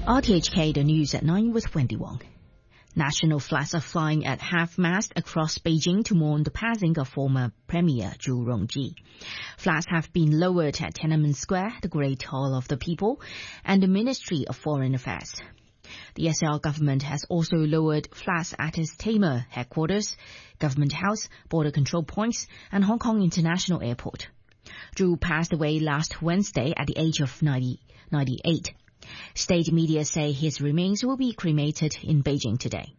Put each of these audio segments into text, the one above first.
RTHK, the news at 9 with Wendy Wong. National flags are flying at half-mast across Beijing to mourn the passing of former Premier Zhu Rongji. Flags have been lowered at Tiananmen Square, the Great Hall of the People, and the Ministry of Foreign Affairs. The SL government has also lowered flags at its Tamar headquarters, Government House, border control points, and Hong Kong International Airport. Zhu passed away last Wednesday at the age of 98. State media say his remains will be cremated in Beijing today.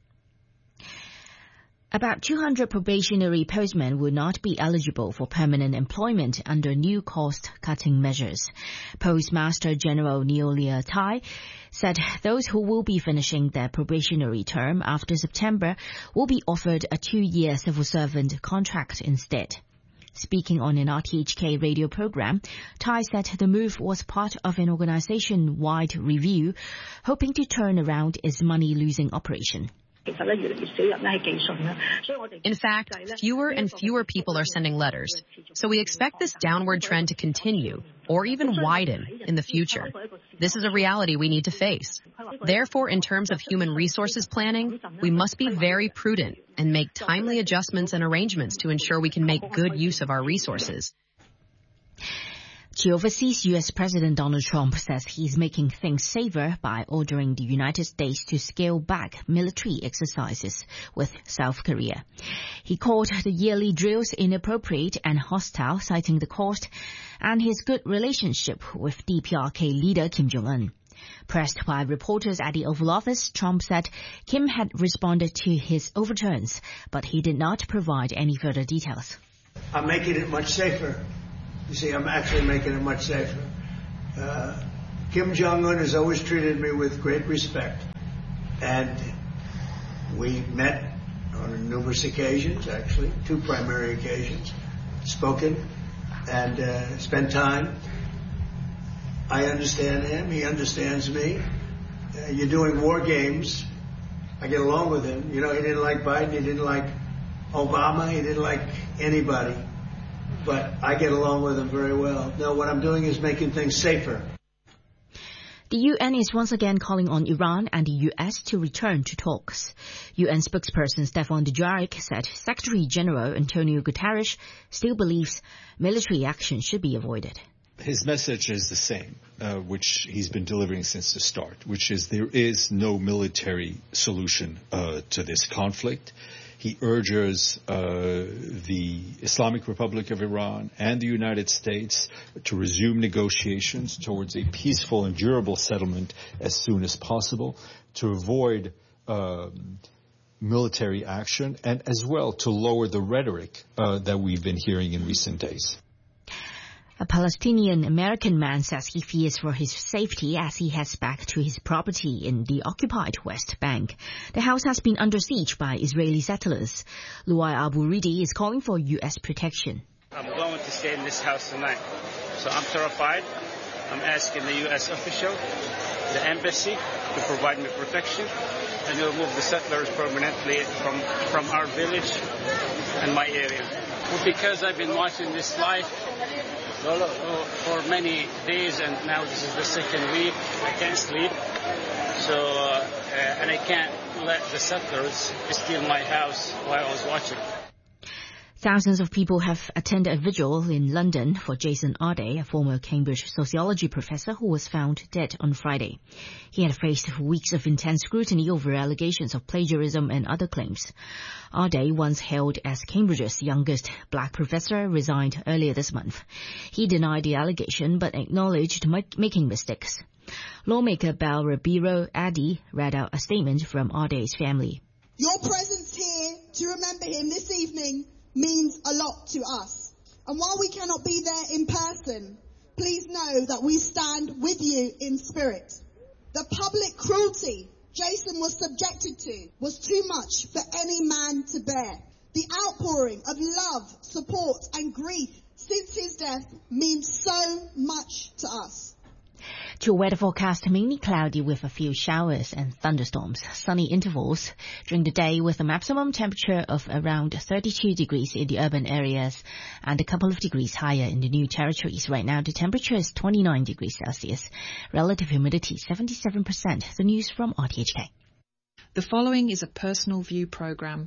About 200 probationary postmen will not be eligible for permanent employment under new cost-cutting measures. Postmaster General Neolia Tai said those who will be finishing their probationary term after September will be offered a 2-year civil servant contract instead. Speaking on an RTHK radio program, Tai said the move was part of an organization-wide review, hoping to turn around its money-losing operation. In fact, fewer and fewer people are sending letters, so we expect this downward trend to continue, or even widen, in the future. This is a reality we need to face. Therefore, in terms of human resources planning, we must be very prudent and make timely adjustments and arrangements to ensure we can make good use of our resources. The overseas U.S. President Donald Trump says he's making things safer by ordering the United States to scale back military exercises with South Korea. He called the yearly drills inappropriate and hostile, citing the cost and his good relationship with DPRK leader Kim Jong-un. Pressed by reporters at the Oval Office, Trump said Kim had responded to his overturns, but he did not provide any further details. I'm making it much safer. You see, I'm actually making it much safer. Kim Jong-un has always treated me with great respect. And we met on numerous occasions, actually, 2 primary occasions, spoken and spent time. I understand him. He understands me. You're doing war games. I get along with him. You know, he didn't like Biden. He didn't like Obama. He didn't like anybody. But I get along with him very well. No, what I'm doing is making things safer. The UN is once again calling on Iran and the U.S. to return to talks. UN spokesperson Stefan Dujarric said Secretary General Antonio Guterres still believes military action should be avoided. His message is the same, which he's been delivering since the start, which is there is no military solution to this conflict. He urges the Islamic Republic of Iran and the United States to resume negotiations towards a peaceful and durable settlement as soon as possible, to avoid military action, and as well to lower the rhetoric that we've been hearing in recent days. A Palestinian-American man says he fears for his safety as he heads back to his property in the occupied West Bank. The house has been under siege by Israeli settlers. Luai Abu-Ridi is calling for U.S. protection. I'm going to stay in this house tonight, so I'm terrified. I'm asking the U.S. official, the embassy, to provide me protection and remove the settlers permanently from our village and my area. Well, because I've been watching this life for many days, and now this is the second week. I can't sleep, and I can't let the settlers steal my house while I was watching. Thousands of people have attended a vigil in London for Jason Arday, a former Cambridge sociology professor who was found dead on Friday. He had faced weeks of intense scrutiny over allegations of plagiarism and other claims. Arday, once hailed as Cambridge's youngest black professor, resigned earlier this month. He denied the allegation but acknowledged making mistakes. Lawmaker Bal Rabiro Addy read out a statement from Arday's family. Your presence here to remember him this evening means a lot to us. And while we cannot be there in person, please know that we stand with you in spirit. The public cruelty Jason was subjected to was too much for any man to bear. The outpouring of love, support and grief since his death means so much to us. To weather forecast, mainly cloudy with a few showers and thunderstorms. Sunny intervals during the day with a maximum temperature of around 32 degrees in the urban areas and a couple of degrees higher in the New Territories. Right now, the temperature is 29 degrees Celsius. Relative humidity 77%. The news from RTHK. The following is a personal view program.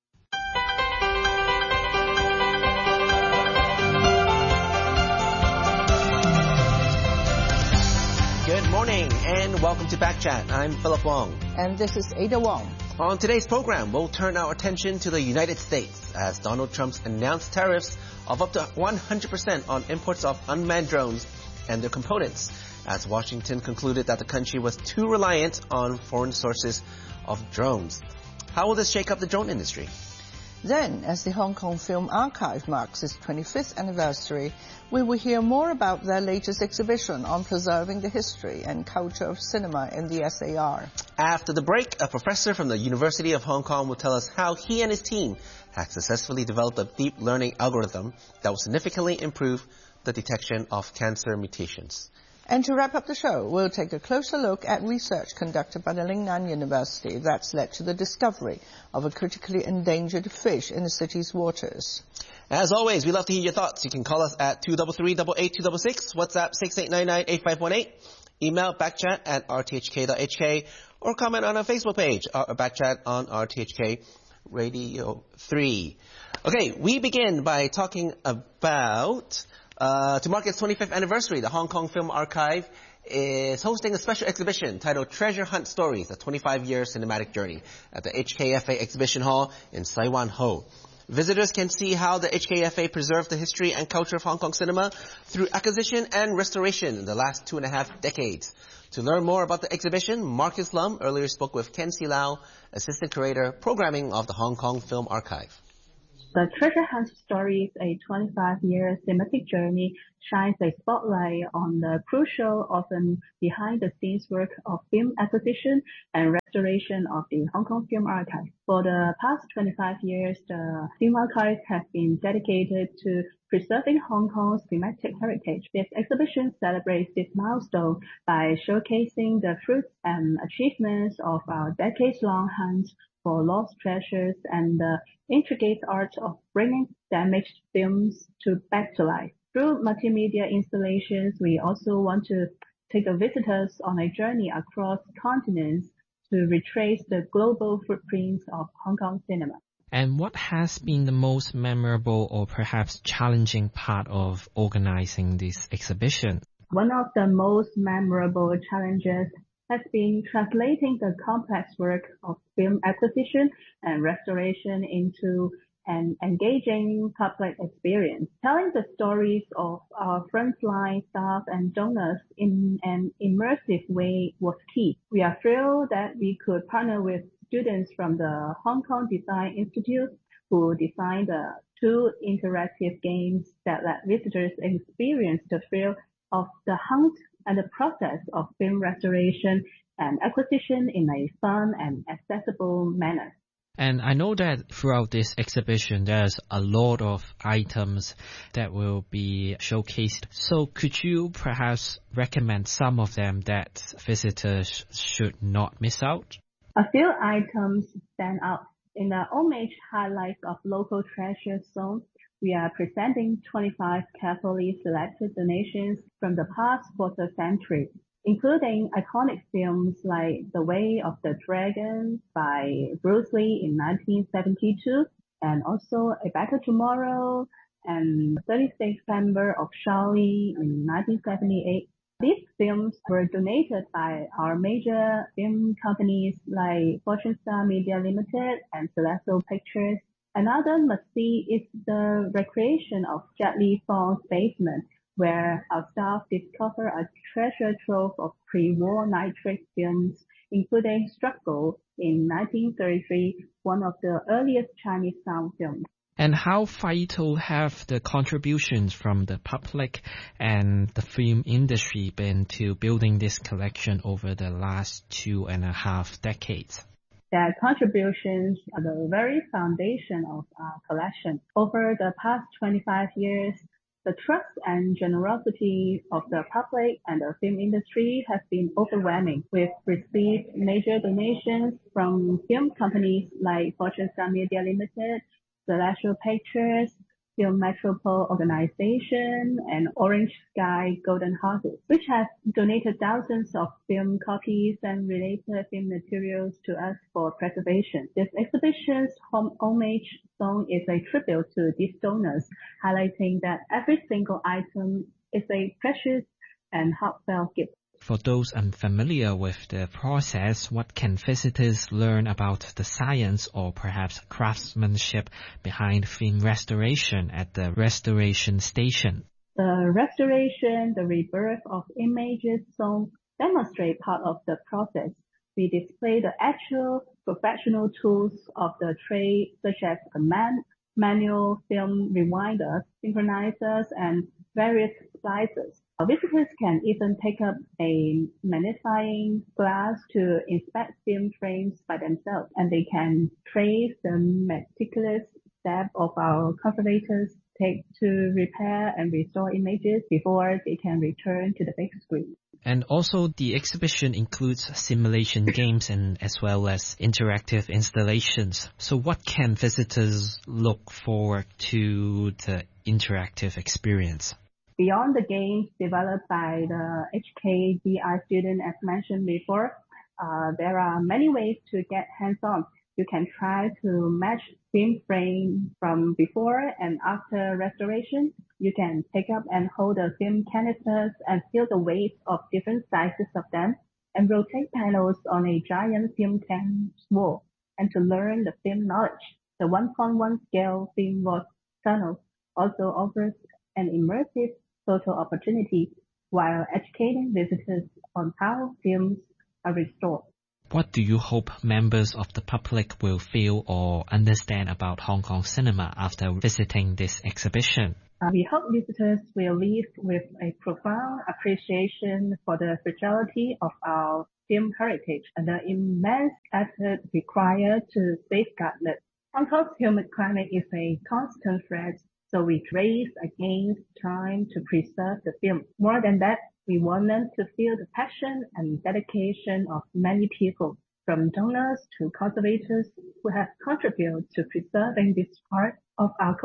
Good morning and welcome to Backchat. I'm Philip Wong. And this is Ada Wong. On today's program, we'll turn our attention to the United States as Donald Trump's announced tariffs of up to 100% on imports of unmanned drones and their components, as Washington concluded that the country was too reliant on foreign sources of drones. How will this shake up the drone industry? Then, as the Hong Kong Film Archive marks its 25th anniversary, we will hear more about their latest exhibition on preserving the history and culture of cinema in the SAR. After the break, a professor from the University of Hong Kong will tell us how he and his team have successfully developed a deep learning algorithm that will significantly improve the detection of cancer mutations. And to wrap up the show, we'll take a closer look at research conducted by the Lingnan University that's led to the discovery of a critically endangered fish in the city's waters. As always, we love to hear your thoughts. You can call us at 233-88266, WhatsApp 6899-8518, email backchat@rthk.hk, or comment on our Facebook page, Backchat on RTHK Radio 3. Okay, we begin by talking about... to mark its 25th anniversary, the Hong Kong Film Archive is hosting a special exhibition titled Treasure Hunt Stories, a 25-year cinematic journey at the HKFA Exhibition Hall in Sai Wan Ho. Visitors can see how the HKFA preserved the history and culture of Hong Kong cinema through acquisition and restoration in the last 2.5 decades. To learn more about the exhibition, Marcus Lum earlier spoke with Ken Si Lau, Assistant Curator, Programming of the Hong Kong Film Archive. The Treasure Hunt Stories, a 25-year thematic journey, shines a spotlight on the crucial, often behind-the-scenes work of film acquisition and restoration of the Hong Kong Film Archive. For the past 25 years, the Film Archive has been dedicated to preserving Hong Kong's thematic heritage. This exhibition celebrates this milestone by showcasing the fruits and achievements of our decades-long hunt for lost treasures and the intricate art of bringing damaged films back to life. Through multimedia installations, we also want to take the visitors on a journey across continents to retrace the global footprints of Hong Kong cinema. And what has been the most memorable or perhaps challenging part of organizing this exhibition? One of the most memorable challenges has been translating the complex work of film acquisition and restoration into an engaging public experience. Telling the stories of our frontline staff and donors in an immersive way was key. We are thrilled that we could partner with students from the Hong Kong Design Institute who designed the 2 interactive games that let visitors experience the thrill of the hunt and the process of film restoration and acquisition in a fun and accessible manner. And I know that throughout this exhibition, there's a lot of items that will be showcased. So could you perhaps recommend some of them that visitors should not miss out? A few items stand out. In the homage highlights of local treasure zone, we are presenting 25 carefully selected donations from the past quarter century, including iconic films like The Way of the Dragon by Bruce Lee in 1972, and also A Better Tomorrow and 36th Member of Shaolin in 1978. These films were donated by our major film companies like Fortune Star Media Limited and Celestial Pictures. Another must-see is the recreation of Jet Li Fong's basement, where our staff discover a treasure trove of pre-war nitrate films, including Struggle in 1933, one of the earliest Chinese sound films. And how vital have the contributions from the public and the film industry been to building this collection over the last 2.5 decades? Their contributions are the very foundation of our collection. Over the past 25 years, The trust and generosity of the public and the film industry has been overwhelming. We've received major donations from film companies like Fortune Star Media Limited, Celestial Pictures, Film Metropole Organization, and Orange Sky Golden Horses, which have donated thousands of film copies and related film materials to us for preservation. This exhibition's homage song is a tribute to these donors, highlighting that every single item is a precious and heartfelt gift. For those unfamiliar with the process, what can visitors learn about the science or perhaps craftsmanship behind film restoration at the restoration station? The restoration, the rebirth of images song demonstrate part of the process. We display the actual professional tools of the trade, such as a manual film rewinders, synchronizers, and various splicers. Visitors can even pick up a magnifying glass to inspect film frames by themselves, and they can trace the meticulous steps of our conservators take to repair and restore images before they can return to the big screen. And also the exhibition includes simulation games and as well as interactive installations. So what can visitors look forward to the interactive experience? Beyond the games developed by the HKDI student, as mentioned before, there are many ways to get hands-on. You can try to match film frame from before and after restoration. You can pick up and hold the film canisters and feel the weight of different sizes of them, and rotate panels on a giant film canvas wall. And to learn the film knowledge, the 1:1 scale film work tunnel also offers an immersive social opportunity while educating visitors on how films are restored. What do you hope members of the public will feel or understand about Hong Kong cinema after visiting this exhibition? We hope visitors will leave with a profound appreciation for the fragility of our film heritage and the immense effort required to safeguard it. Hong Kong's humid climate is a constant threat, so we race against time to preserve the film. More than that, we want them to feel the passion and dedication of many people, from donors to conservators who have contributed to preserving this part of our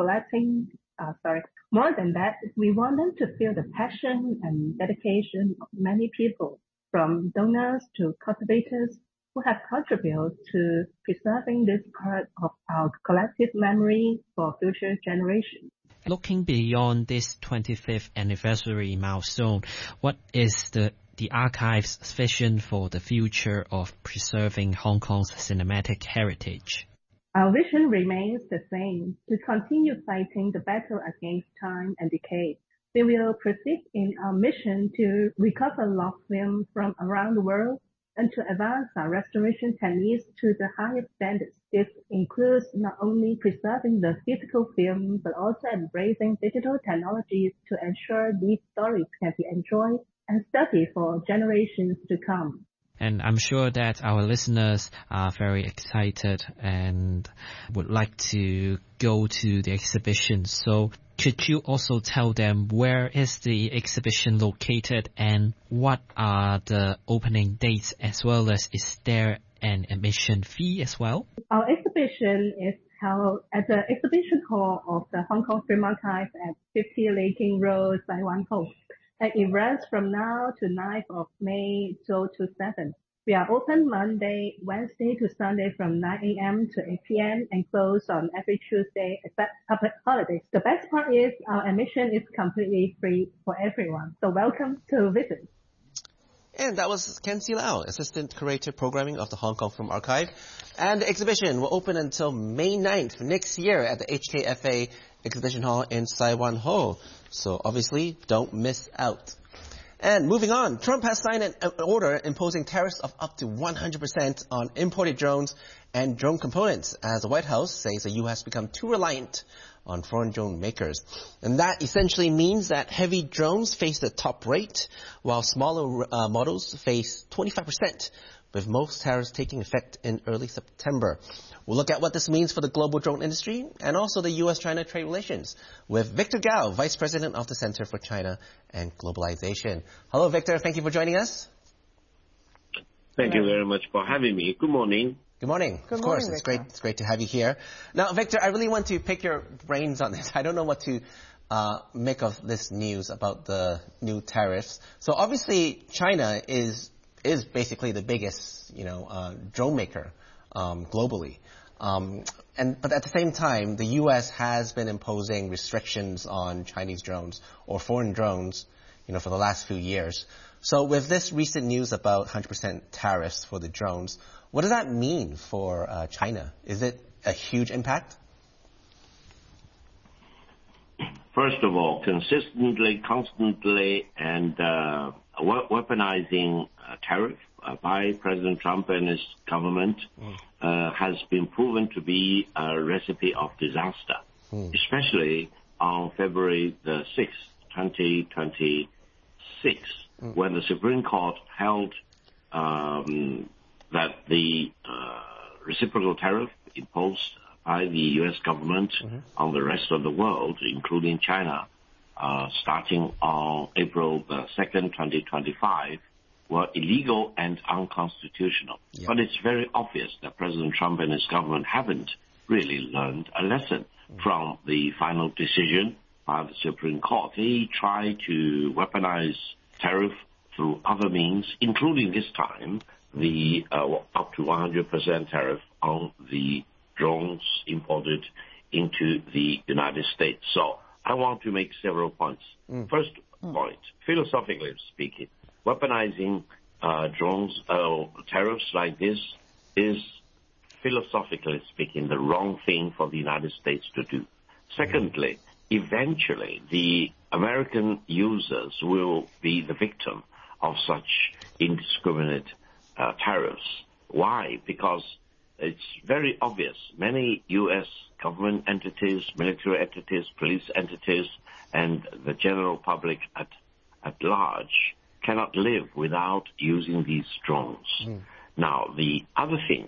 More than that, we want them to feel the passion and dedication of many people, from donors to conservators who have contributed to preserving this part of our collective memory for future generations. Looking beyond this 25th anniversary milestone, what is the archive's vision for the future of preserving Hong Kong's cinematic heritage? Our vision remains the same, to continue fighting the battle against time and decay. We will persist in our mission to recover lost film from around the world and to advance our restoration techniques to the highest standards. This includes not only preserving the physical film, but also embracing digital technologies to ensure these stories can be enjoyed and studied for generations to come. And I'm sure that our listeners are very excited and would like to go to the exhibition. So could you also tell them where is the exhibition located and what are the opening dates, as well as is there an admission fee as well? Our exhibition is held at the exhibition hall of the Hong Kong Film Archive at 50 Laking Road, Sai Wan Ho. And it runs from now to 9th of May 2027. We are open Monday, Wednesday to Sunday from 9 a.m. to 8 p.m. and close on every Tuesday except public holidays. The best part is our admission is completely free for everyone. So welcome to visit. And that was Ken C. Lau, Assistant Curator Programming of the Hong Kong Film Archive. And the exhibition will open until May 9th next year at the HKFA Exhibition Hall in Sai Wan Ho. So obviously, don't miss out. And moving on, Trump has signed an order imposing tariffs of up to 100% on imported drones and drone components, as the White House says the U.S. has become too reliant on foreign drone makers. And that essentially means that heavy drones face the top rate, while smaller models face 25%, with most tariffs taking effect in early September. We'll look at what this means for the global drone industry and also the U.S.-China trade relations with Victor Gao, Vice President of the Center for China and Globalization. Hello, Victor. Thank you for joining us. Thank you very much for having me. Good morning. Good morning. Of course, it's great to have you here. Now, Victor, I really want to pick your brains on this. I don't know what to make of this news about the new tariffs. So obviously, China is basically the biggest, drone maker globally. But at the same time, the U.S. has been imposing restrictions on Chinese drones or foreign drones, for the last few years. So with this recent news about 100% tariffs for the drones, what does that mean for China? Is it a huge impact? First of all, constantly, and weaponizing tariff by President Trump and his government has been proven to be a recipe of disaster, especially on February the 6th, 2026, when the Supreme Court held that the reciprocal tariff imposed by the U.S. government on the rest of the world, including China, starting on April the 2nd, 2025, were illegal and unconstitutional. Yeah. But it's very obvious that President Trump and his government haven't really learned a lesson from the final decision by the Supreme Court. They tried to weaponize tariff through other means, including this time the up to 100% tariff on the drones imported into the United States. So I want to make several points. First point, philosophically speaking, weaponizing drones tariffs like this is, philosophically speaking, the wrong thing for the United States to do. Secondly, eventually the American users will be the victim of such indiscriminate tariffs. Why? Because it's very obvious. Many U.S. government entities, military entities, police entities, and the general public at large cannot live without using these drones. Now, the other thing